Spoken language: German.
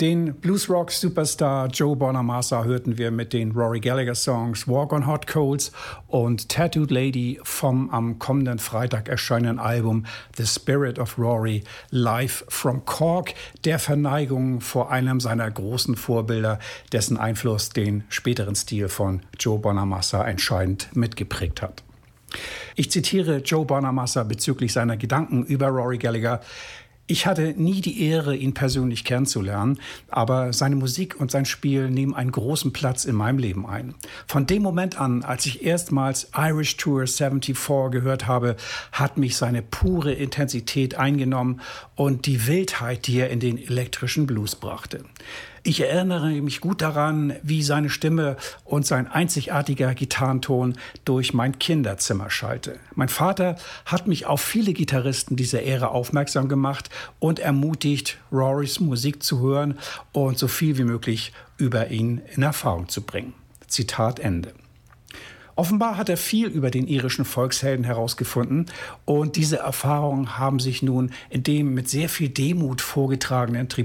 Den Bluesrock-Superstar Joe Bonamassa hörten wir mit den Rory Gallagher-Songs Walk on Hot Coals und Tattooed Lady vom am kommenden Freitag erscheinenden Album The Spirit of Rory live from Cork, der Verneigung vor einem seiner großen Vorbilder, dessen Einfluss den späteren Stil von Joe Bonamassa entscheidend mitgeprägt hat. Ich zitiere Joe Bonamassa bezüglich seiner Gedanken über Rory Gallagher: Ich hatte nie die Ehre, ihn persönlich kennenzulernen, aber seine Musik und sein Spiel nehmen einen großen Platz in meinem Leben ein. Von dem Moment an, als ich erstmals Irish Tour 74 gehört habe, hat mich seine pure Intensität eingenommen und die Wildheit, die er in den elektrischen Blues brachte. Ich erinnere mich gut daran, wie seine Stimme und sein einzigartiger Gitarrenton durch mein Kinderzimmer schallte. Mein Vater hat mich auf viele Gitarristen dieser Ära aufmerksam gemacht und ermutigt, Rorys Musik zu hören und so viel wie möglich über ihn in Erfahrung zu bringen. Zitat Ende. Offenbar hat er viel über den irischen Volkshelden herausgefunden und diese Erfahrungen haben sich nun in dem mit sehr viel Demut vorgetragenen